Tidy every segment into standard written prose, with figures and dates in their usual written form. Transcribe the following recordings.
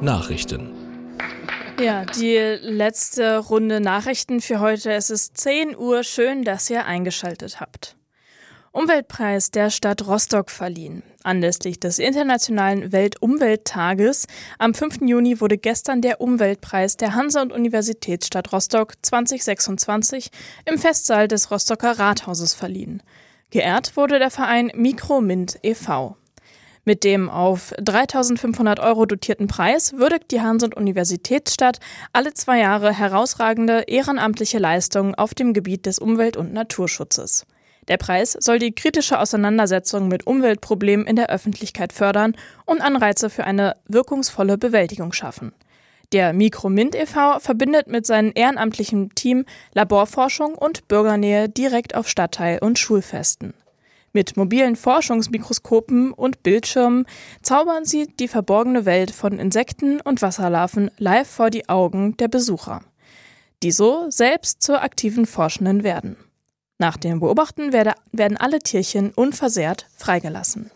Nachrichten. Ja, die letzte Runde Nachrichten für heute. Es ist 10 Uhr. Schön, dass ihr eingeschaltet habt. Umweltpreis der Stadt Rostock verliehen. Anlässlich des Internationalen Weltumwelttages am 5. Juni wurde gestern der Umweltpreis der Hansa- und Universitätsstadt Rostock 2026 im Festsaal des Rostocker Rathauses verliehen. Geehrt wurde der Verein Mikromint e.V. Mit dem auf 3.500 € dotierten Preis würdigt die Hansa- und Universitätsstadt alle 2 Jahre herausragende ehrenamtliche Leistungen auf dem Gebiet des Umwelt- und Naturschutzes. Der Preis soll die kritische Auseinandersetzung mit Umweltproblemen in der Öffentlichkeit fördern und Anreize für eine wirkungsvolle Bewältigung schaffen. Der Mikromint e.V. verbindet mit seinem ehrenamtlichen Team Laborforschung und Bürgernähe direkt auf Stadtteil- und Schulfesten. Mit mobilen Forschungsmikroskopen und Bildschirmen zaubern sie die verborgene Welt von Insekten und Wasserlarven live vor die Augen der Besucher, die so selbst zur aktiven Forschenden werden. Nach dem Beobachten werden alle Tierchen unversehrt freigelassen.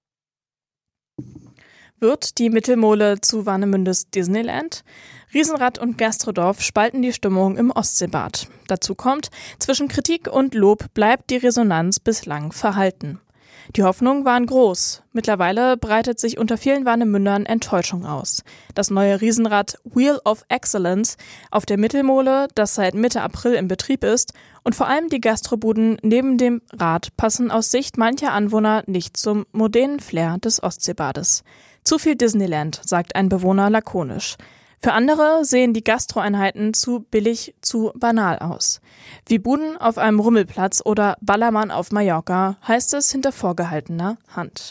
Wird die Mittelmole zu Warnemündes Disneyland? Riesenrad und Gastrodorf spalten die Stimmung im Ostseebad. Dazu kommt, zwischen Kritik und Lob bleibt die Resonanz bislang verhalten. Die Hoffnungen waren groß. Mittlerweile breitet sich unter vielen Warnemündern Enttäuschung aus. Das neue Riesenrad Wheel of Excellence auf der Mittelmole, das seit Mitte April in Betrieb ist, und vor allem die Gastrobuden neben dem Rad passen aus Sicht mancher Anwohner nicht zum modernen Flair des Ostseebades. Zu viel Disneyland, sagt ein Bewohner lakonisch. Für andere sehen die Gastroeinheiten zu billig, zu banal aus. Wie Buden auf einem Rummelplatz oder Ballermann auf Mallorca, heißt es hinter vorgehaltener Hand.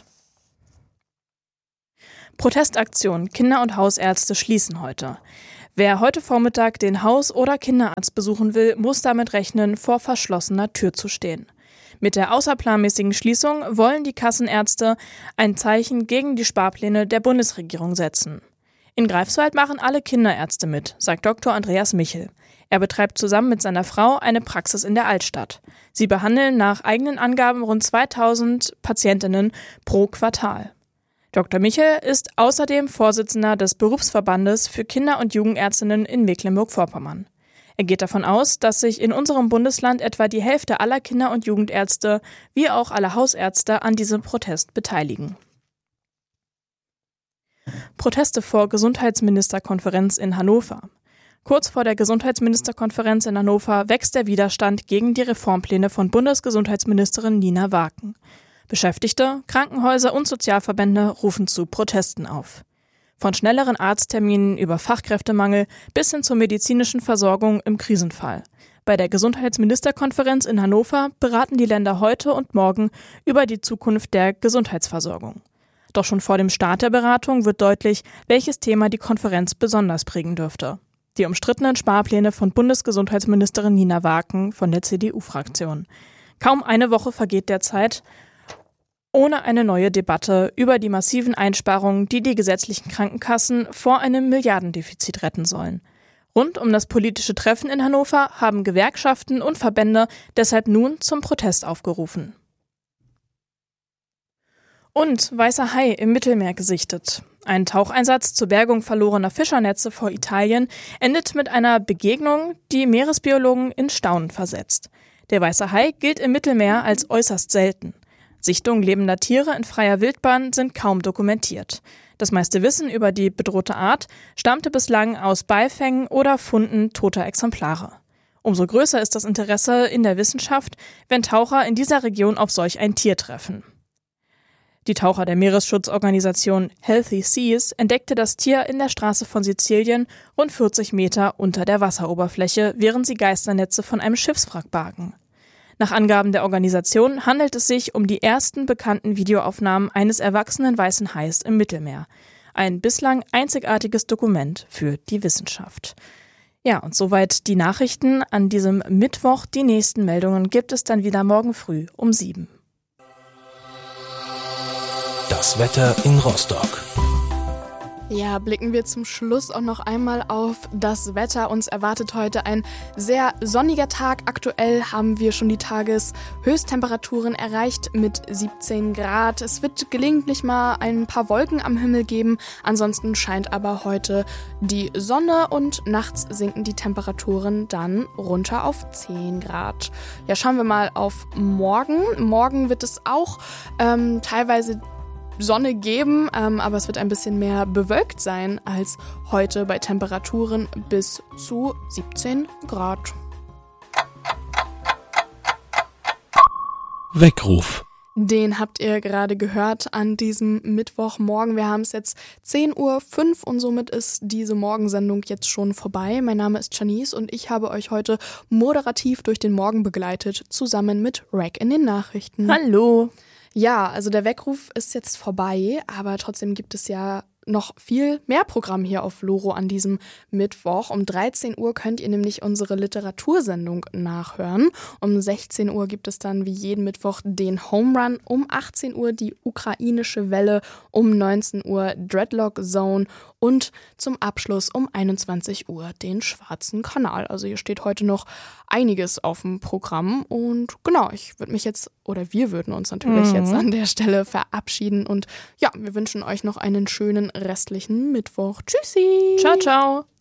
Protestaktion: Kinder- und Hausärzte schließen heute. Wer heute Vormittag den Haus- oder Kinderarzt besuchen will, muss damit rechnen, vor verschlossener Tür zu stehen. Mit der außerplanmäßigen Schließung wollen die Kassenärzte ein Zeichen gegen die Sparpläne der Bundesregierung setzen. In Greifswald machen alle Kinderärzte mit, sagt Dr. Andreas Michel. Er betreibt zusammen mit seiner Frau eine Praxis in der Altstadt. Sie behandeln nach eigenen Angaben rund 2000 Patientinnen pro Quartal. Dr. Michel ist außerdem Vorsitzender des Berufsverbandes für Kinder- und Jugendärztinnen in Mecklenburg-Vorpommern. Er geht davon aus, dass sich in unserem Bundesland etwa die Hälfte aller Kinder- und Jugendärzte wie auch alle Hausärzte an diesem Protest beteiligen. Proteste vor Gesundheitsministerkonferenz in Hannover. Kurz vor der Gesundheitsministerkonferenz in Hannover wächst der Widerstand gegen die Reformpläne von Bundesgesundheitsministerin Nina Waken. Beschäftigte, Krankenhäuser und Sozialverbände rufen zu Protesten auf. Von schnelleren Arztterminen über Fachkräftemangel bis hin zur medizinischen Versorgung im Krisenfall. Bei der Gesundheitsministerkonferenz in Hannover beraten die Länder heute und morgen über die Zukunft der Gesundheitsversorgung. Doch schon vor dem Start der Beratung wird deutlich, welches Thema die Konferenz besonders prägen dürfte. Die umstrittenen Sparpläne von Bundesgesundheitsministerin Nina Waken von der CDU-Fraktion. Kaum eine Woche vergeht derzeit ohne eine neue Debatte über die massiven Einsparungen, die die gesetzlichen Krankenkassen vor einem Milliardendefizit retten sollen. Rund um das politische Treffen in Hannover haben Gewerkschaften und Verbände deshalb nun zum Protest aufgerufen. Und weißer Hai im Mittelmeer gesichtet. Ein Taucheinsatz zur Bergung verlorener Fischernetze vor Italien endet mit einer Begegnung, die Meeresbiologen in Staunen versetzt. Der weiße Hai gilt im Mittelmeer als äußerst selten. Sichtungen lebender Tiere in freier Wildbahn sind kaum dokumentiert. Das meiste Wissen über die bedrohte Art stammte bislang aus Beifängen oder Funden toter Exemplare. Umso größer ist das Interesse in der Wissenschaft, wenn Taucher in dieser Region auf solch ein Tier treffen. Die Taucher der Meeresschutzorganisation Healthy Seas entdeckte das Tier in der Straße von Sizilien rund 40 Meter unter der Wasseroberfläche, während sie Geisternetze von einem Schiffswrack bargen. Nach Angaben der Organisation handelt es sich um die ersten bekannten Videoaufnahmen eines erwachsenen weißen Hais im Mittelmeer. Ein bislang einzigartiges Dokument für die Wissenschaft. Ja, und soweit die Nachrichten an diesem Mittwoch. Die nächsten Meldungen gibt es dann wieder morgen früh um 7. Das Wetter in Rostock. Ja, blicken wir zum Schluss auch noch einmal auf das Wetter. Uns erwartet heute ein sehr sonniger Tag. Aktuell haben wir schon die Tageshöchsttemperaturen erreicht mit 17 Grad. Es wird gelegentlich mal ein paar Wolken am Himmel geben. Ansonsten scheint aber heute die Sonne und nachts sinken die Temperaturen dann runter auf 10 Grad. Ja, schauen wir mal auf morgen. Morgen wird es auch teilweise Sonne geben, aber es wird ein bisschen mehr bewölkt sein als heute bei Temperaturen bis zu 17 Grad. Weckruf. Den habt ihr gerade gehört an diesem Mittwochmorgen. Wir haben es jetzt 10:05 Uhr und somit ist diese Morgensendung jetzt schon vorbei. Mein Name ist Janice und ich habe euch heute moderativ durch den Morgen begleitet, zusammen mit Rack in den Nachrichten. Hallo! Ja, also der Weckruf ist jetzt vorbei, aber trotzdem gibt es ja noch viel mehr Programm hier auf Loro an diesem Mittwoch. Um 13 Uhr könnt ihr nämlich unsere Literatursendung nachhören. Um 16 Uhr gibt es dann wie jeden Mittwoch den Home Run. Um 18 Uhr die ukrainische Welle. Um 19 Uhr Dreadlock Zone. Und zum Abschluss um 21 Uhr den Schwarzen Kanal. Also hier steht heute noch einiges auf dem Programm. Und genau, wir würden uns natürlich jetzt an der Stelle verabschieden. Und ja, wir wünschen euch noch einen schönen restlichen Mittwoch. Tschüssi! Ciao, ciao!